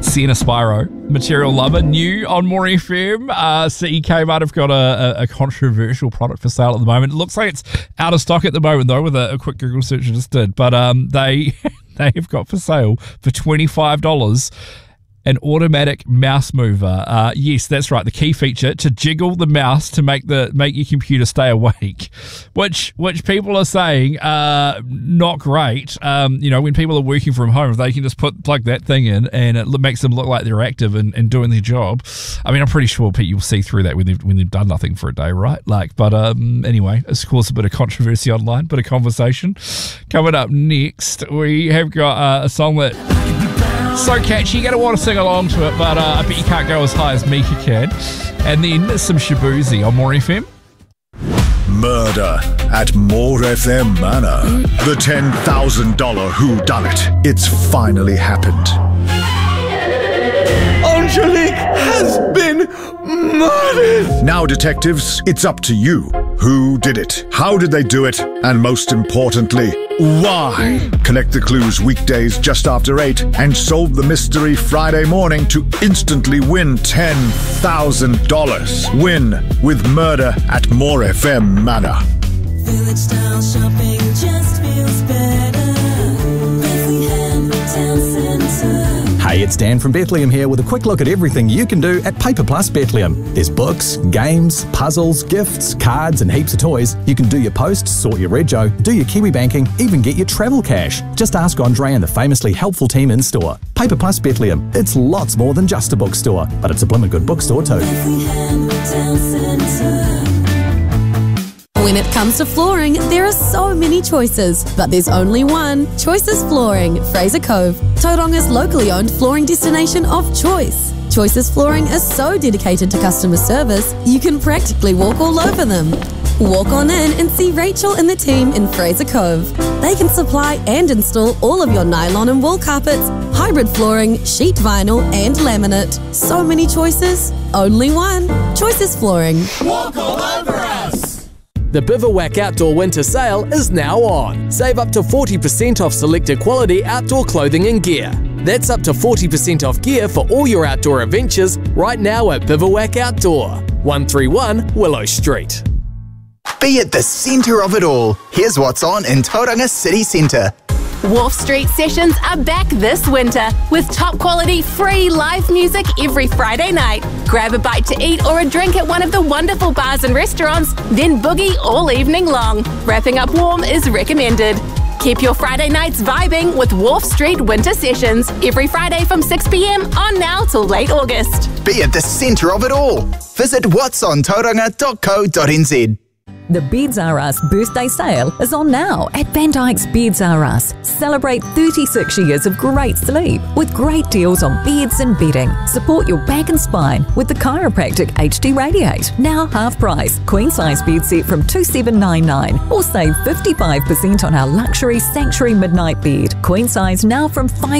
Sienna Spyro, Material Lover, new on More FM. Kmart have got a controversial product for sale at the moment. It looks like it's out of stock at the moment, though, with a quick Google search I just did. But they have got for sale for $25 an automatic mouse mover. Yes, that's right. The key feature to jiggle the mouse to make your computer stay awake, which people are saying not great. When people are working from home, if they can just plug that thing in and it makes them look like they're active and doing their job. I mean, I'm pretty sure you'll see through that when they've done nothing for a day, right? Anyway, it's caused a bit of controversy online, bit of conversation. Coming up next, we have got a song that. So catchy, you're going to want to sing along to it, but I bet you can't go as high as Mika can. And then some Shabuzi on More FM. Murder at More FM Manor. The $10,000 whodunit. It's finally happened. Angelique has been murdered! Now, detectives, it's up to you. Who did it? How did they do it? And most importantly, why? Collect the clues weekdays just after 8 and solve the mystery Friday morning to instantly win $10,000. Win with Murder at More FM Manor. Village style shopping just feels better. Bethlehem Town Centre. Hey, it's Dan from Bethlehem here with a quick look at everything you can do at Paper Plus Bethlehem. There's books, games, puzzles, gifts, cards and heaps of toys. You can do your posts, sort your rego, do your Kiwi banking, even get your travel cash. Just ask Andre and the famously helpful team in store. Paper Plus Bethlehem. It's lots more than just a bookstore, but it's a blimmin' good bookstore too. Bethlehem Town Centre. When it comes to flooring, there are so many choices, but there's only one. Choices Flooring, Fraser Cove, Tauranga's locally owned flooring destination of choice. Choices Flooring is so dedicated to customer service, you can practically walk all over them. Walk on in and see Rachel and the team in Fraser Cove. They can supply and install all of your nylon and wool carpets, hybrid flooring, sheet vinyl and laminate. So many choices, only one. Choices Flooring. Walk all over us! The Bivouac Outdoor Winter Sale is now on. Save up to 40% off selected quality outdoor clothing and gear. That's up to 40% off gear for all your outdoor adventures right now at Bivouac Outdoor, 131 Willow Street. Be at the centre of it all. Here's what's on in Tauranga City Centre. Wharf Street Sessions are back this winter with top quality free live music every Friday night. Grab a bite to eat or a drink at one of the wonderful bars and restaurants, then boogie all evening long. Wrapping up warm is recommended. Keep your Friday nights vibing with Wharf Street Winter Sessions every Friday from 6 p.m. on now till late August. Be at the centre of it all. Visit whatsontauranga.co.nz. The Beds R Us birthday sale is on now at Van Dyke's Beds R Us. Celebrate 36 years of great sleep with great deals on beds and bedding. Support your back and spine with the Chiropractic HD Radiate. Now half price. Queen size bed set from $2,799 or save 55% on our luxury Sanctuary Midnight bed. Queen size now from $5